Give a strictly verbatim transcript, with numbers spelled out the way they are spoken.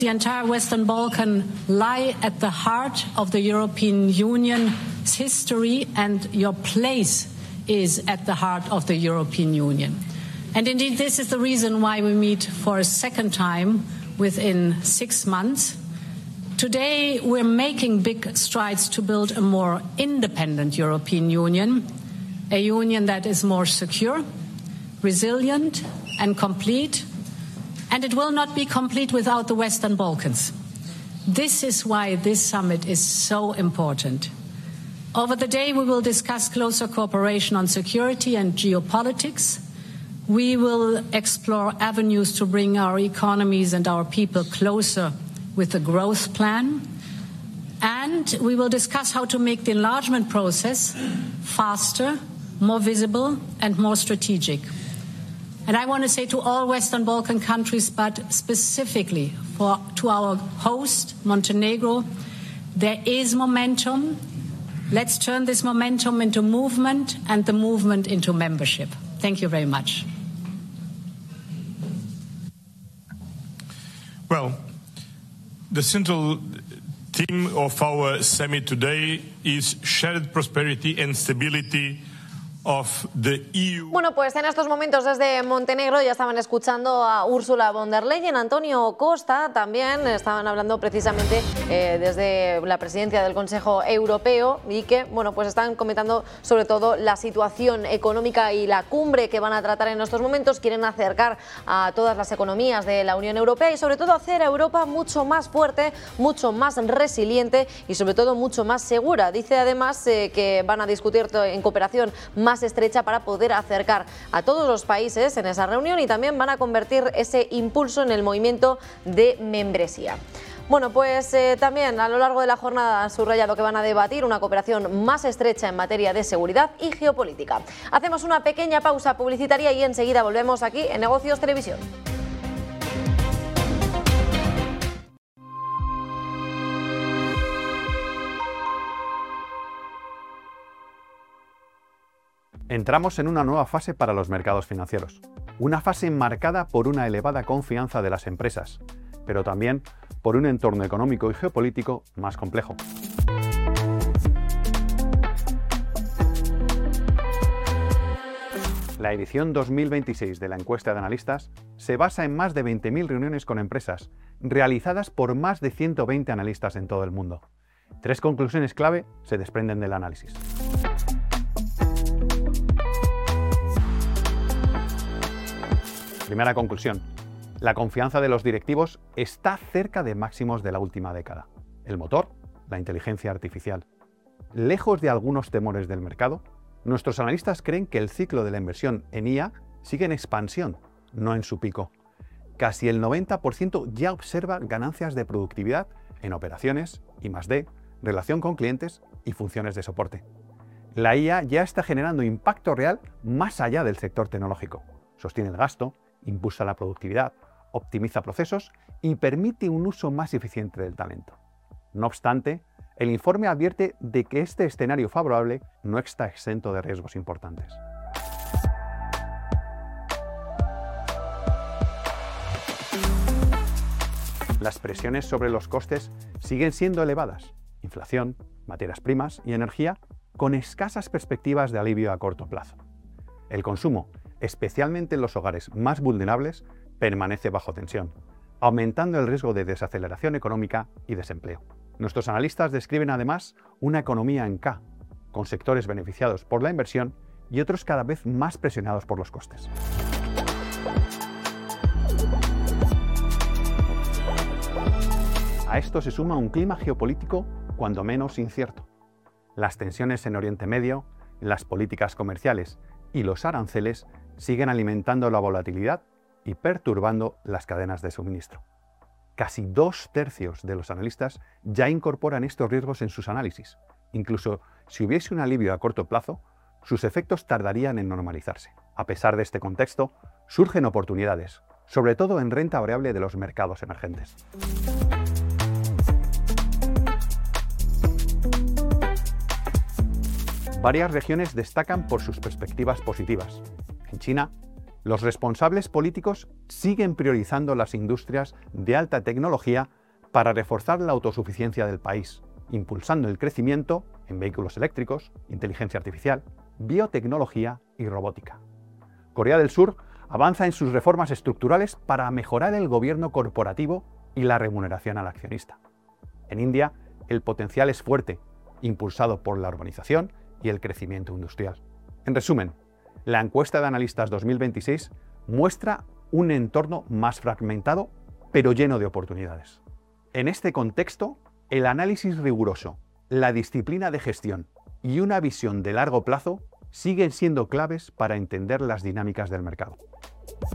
The entire Western Balkan lie at the heart of the European Union's history, and your place is at the heart of the European Union. And indeed, this is the reason why we meet for a second time within six months. Today, we're making big strides to build a more independent European Union, a union that is more secure, resilient, and complete. And it will not be complete without the Western Balkans. This is why this summit is so important. Over the day, we will discuss closer cooperation on security and geopolitics. We will explore avenues to bring our economies and our people closer with the growth plan. And we will discuss how to make the enlargement process faster, more visible, and more strategic. And I want to say to all Western Balkan countries, but specifically for, to our host, Montenegro, there is momentum. Let's turn this momentum into movement and the movement into membership. Thank you very much. Well, the central theme of our summit today is shared prosperity and stability of the E U. Bueno, pues en estos momentos desde Montenegro ya estaban escuchando a Ursula von der Leyen, Antonio Costa también estaban hablando precisamente eh, desde la presidencia del Consejo Europeo y que, bueno, pues están comentando sobre todo la situación económica y la cumbre que van a tratar en estos momentos. Quieren acercar a todas las economías de la Unión Europea y sobre todo hacer a Europa mucho más fuerte, mucho más resiliente y sobre todo mucho más segura. Dice además eh, que van a discutir en cooperación más más estrecha para poder acercar a todos los países en esa reunión y también van a convertir ese impulso en el movimiento de membresía. Bueno, pues eh, también a lo largo de la jornada han subrayado que van a debatir una cooperación más estrecha en materia de seguridad y geopolítica. Hacemos una pequeña pausa publicitaria y enseguida volvemos aquí en Negocios Televisión. Entramos en una nueva fase para los mercados financieros, una fase marcada por una elevada confianza de las empresas, pero también por un entorno económico y geopolítico más complejo. La edición dos mil veintiséis de la encuesta de analistas se basa en más de veinte mil reuniones con empresas, realizadas por más de ciento veinte analistas en todo el mundo. Tres conclusiones clave se desprenden del análisis. Primera conclusión. La confianza de los directivos está cerca de máximos de la última década. El motor, la inteligencia artificial. Lejos de algunos temores del mercado, nuestros analistas creen que el ciclo de la inversión en I A sigue en expansión, no en su pico. Casi el noventa por ciento ya observa ganancias de productividad en operaciones, I más D, relación con clientes y funciones de soporte. La I A ya está generando impacto real más allá del sector tecnológico. Sostiene el gasto, impulsa la productividad, optimiza procesos y permite un uso más eficiente del talento. No obstante, el informe advierte de que este escenario favorable no está exento de riesgos importantes. Las presiones sobre los costes siguen siendo elevadas. Inflación, materias primas y energía, con escasas perspectivas de alivio a corto plazo. El consumo, especialmente en los hogares más vulnerables, permanece bajo tensión, aumentando el riesgo de desaceleración económica y desempleo. Nuestros analistas describen además una economía en K, con sectores beneficiados por la inversión y otros cada vez más presionados por los costes. A esto se suma un clima geopolítico cuando menos incierto. Las tensiones en Oriente Medio, las políticas comerciales y los aranceles siguen alimentando la volatilidad y perturbando las cadenas de suministro. Casi dos tercios de los analistas ya incorporan estos riesgos en sus análisis. Incluso si hubiese un alivio a corto plazo, sus efectos tardarían en normalizarse. A pesar de este contexto, surgen oportunidades, sobre todo en renta variable de los mercados emergentes. Varias regiones destacan por sus perspectivas positivas. En China, Los responsables políticos siguen priorizando las industrias de alta tecnología para reforzar la autosuficiencia del país, impulsando el crecimiento en vehículos eléctricos, inteligencia artificial, biotecnología y robótica. Corea del Sur avanza en sus reformas estructurales para mejorar el gobierno corporativo y la remuneración al accionista. En India, el potencial es fuerte, impulsado por la urbanización y el crecimiento industrial. En resumen, la encuesta de analistas dos mil veintiséis muestra un entorno más fragmentado, pero lleno de oportunidades. En este contexto, el análisis riguroso, la disciplina de gestión y una visión de largo plazo siguen siendo claves para entender las dinámicas del mercado.